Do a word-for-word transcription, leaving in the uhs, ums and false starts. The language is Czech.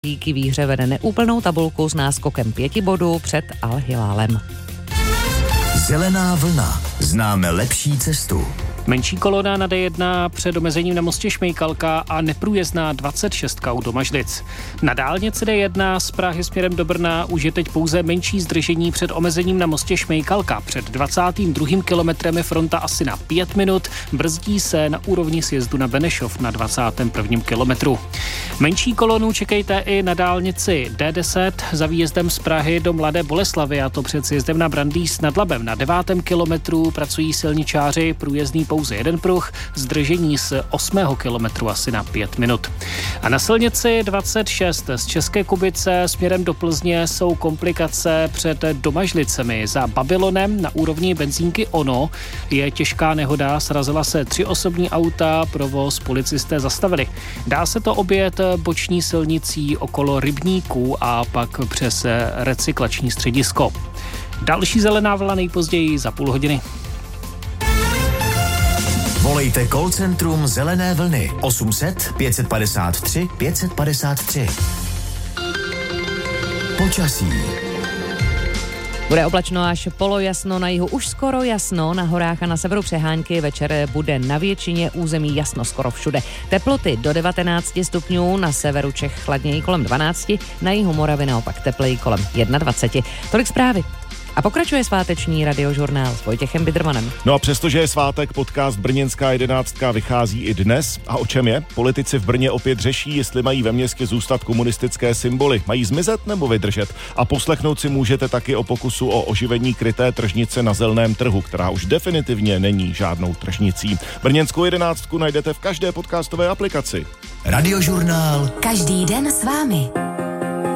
Díky výhře vede neúplnou tabulku s náskokem pěti bodů před Al Hilálem. Zelená vlna. Známe lepší cestu. Menší kolona na D jedna před omezením na mostě Šmejkalka a neprůjezdná dvacet šest u Domažlic. Na dálnici D jedna z Prahy směrem do Brna už je teď pouze menší zdržení před omezením na mostě Šmejkalka. Před dvacátým druhým kilometrem je fronta asi na pět minut, brzdí se na úrovni sjezdu na Benešov na dvacátém prvním kilometru. Menší kolonu čekejte i na dálnici D deset za výjezdem z Prahy do Mladé Boleslavi, a to před sjezdem na Brandýs nad Labem. Na devátém kilometru pracují silničáři, průjezdný pouze jeden pruh, zdržení z osmého kilometru asi na pět minut. A na silnici dvacet šest z České Kubice směrem do Plzně jsou komplikace před Domažlicemi. Za Babylonem na úrovni benzínky Ono je těžká nehoda, srazila se tři osobní auta, provoz policisté zastavili. Dá se to objet boční silnicí okolo Rybníků a pak přes recyklační středisko. Další zelená vlna nejpozději za půl hodiny. Volejte call centrum Zelené vlny osm set pět padesát tři pět padesát tři. Počasí. Bude oblačno až polojasno, na jihu už skoro jasno, na horách a na severu přehánky, večer bude na většině území jasno skoro všude. Teploty do devatenáct stupňů, na severu Čech chladněji kolem dvanáct, na jihu Moravy naopak tepleji kolem dvacet jedna. Tolik zprávy. A pokračuje sváteční radiožurnál s Vojtěchem Bidrmanem. No a přestože je svátek, podcast Brněnská jedenáctka vychází i dnes. A o čem je? Politici v Brně opět řeší, jestli mají ve městě zůstat komunistické symboly. Mají zmizet nebo vydržet? A poslechnout si můžete taky o pokusu o oživení kryté tržnice na Zelném trhu, která už definitivně není žádnou tržnicí. Brněnskou jedenáctku najdete v každé podcastové aplikaci. Radiožurnál. Každý den s vámi.